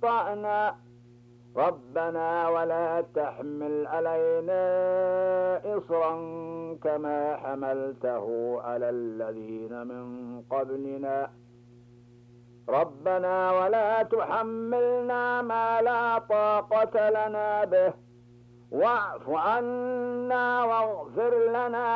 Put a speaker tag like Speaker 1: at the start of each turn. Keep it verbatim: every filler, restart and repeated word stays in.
Speaker 1: أخطأنا ربنا ولا تحمل علينا إصرا كما حملته على الذين من قبلنا ربنا ولا تحملنا ما لا طاقة لنا به واعف عنا واغفر لنا